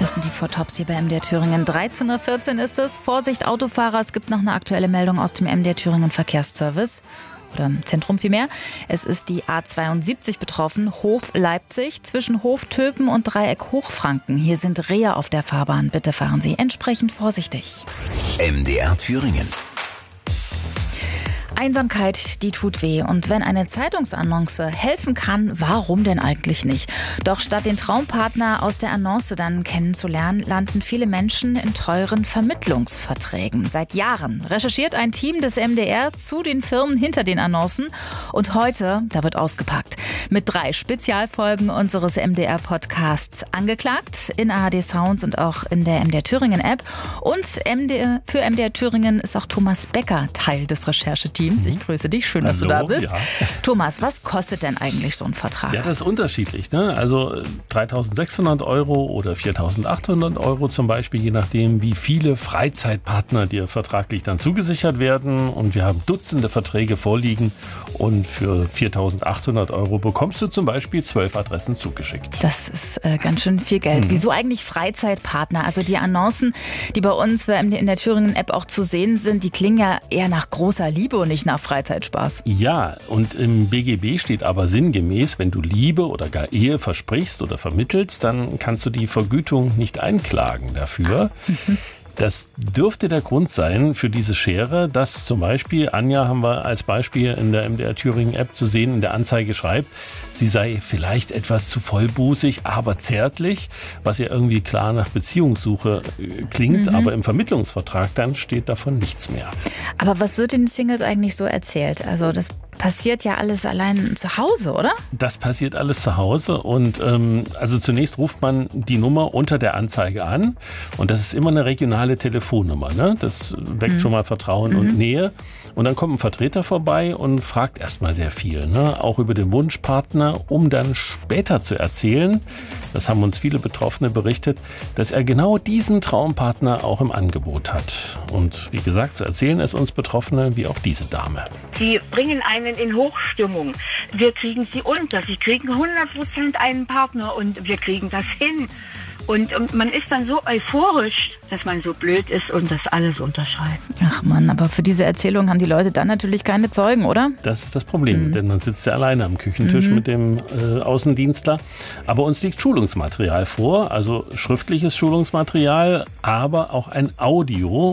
Das sind die Four Tops hier bei MDR Thüringen. 13.14 Uhr ist es. Vorsicht Autofahrer, es gibt noch eine aktuelle Meldung aus dem MDR Thüringen Verkehrsservice. Oder im Zentrum vielmehr. Es ist die A72 betroffen, Hof Leipzig, zwischen Hof Töpen und Dreieck Hochfranken. Hier sind Rehe auf der Fahrbahn. Bitte fahren Sie entsprechend vorsichtig. MDR Thüringen. Einsamkeit, die tut weh. Und wenn eine Zeitungsannonce helfen kann, warum denn eigentlich nicht? Doch statt den Traumpartner aus der Annonce dann kennenzulernen, landen viele Menschen in teuren Vermittlungsverträgen. Seit Jahren recherchiert ein Team des MDR zu den Firmen hinter den Annoncen. Und heute, da wird ausgepackt. Mit 3 Spezialfolgen unseres MDR-Podcasts angeklagt. In ARD Sounds und auch in der MDR Thüringen App. Und für MDR Thüringen ist auch Thomas Becker Teil des Rechercheteams. Ich grüße dich, schön, dass du da bist. Ja. Thomas, was kostet denn eigentlich so ein Vertrag? Ja, das ist unterschiedlich, ne? Also 3.600 Euro oder 4.800 Euro zum Beispiel, je nachdem, wie viele Freizeitpartner dir vertraglich dann zugesichert werden. Und wir haben Dutzende Verträge vorliegen. Und für 4.800 Euro bekommst du zum Beispiel 12 Adressen zugeschickt. Das ist ganz schön viel Geld. Wieso eigentlich Freizeitpartner? Also die Annoncen, die bei uns in der Thüringen-App auch zu sehen sind, die klingen ja eher nach großer Liebe und nicht nach Freizeitspaß. Ja, und im BGB steht aber sinngemäß, wenn du Liebe oder gar Ehe versprichst oder vermittelst, dann kannst du die Vergütung nicht einklagen dafür. Das dürfte der Grund sein für diese Schere, dass zum Beispiel, Anja haben wir als Beispiel in der MDR Thüringen App zu sehen, in der Anzeige schreibt, sie sei vielleicht etwas zu vollbusig, aber zärtlich, was ja irgendwie klar nach Beziehungssuche klingt, aber im Vermittlungsvertrag dann steht davon nichts mehr. Aber was wird den Singles eigentlich so erzählt? Also das passiert ja alles allein zu Hause, oder? Das passiert alles zu Hause und also zunächst ruft man die Nummer unter der Anzeige an und das ist immer eine regionale Telefonnummer, ne? Das weckt schon mal Vertrauen und Nähe. Und dann kommt ein Vertreter vorbei und fragt erstmal sehr viel, ne? Auch über den Wunschpartner, um dann später zu erzählen, das haben uns viele Betroffene berichtet, dass er genau diesen Traumpartner auch im Angebot hat. Und wie gesagt, so erzählen es uns Betroffene wie auch diese Dame. Sie bringen einen in Hochstimmung. Wir kriegen sie unter. Sie kriegen 100% einen Partner und wir kriegen das hin. Und man ist dann so euphorisch, dass man so blöd ist und das alles unterschreibt. Ach Mann, aber für diese Erzählung haben die Leute dann natürlich keine Zeugen, oder? Das ist das Problem, denn man sitzt ja alleine am Küchentisch mit dem Außendienstler. Aber uns liegt Schulungsmaterial vor, also schriftliches Schulungsmaterial, aber auch ein Audio.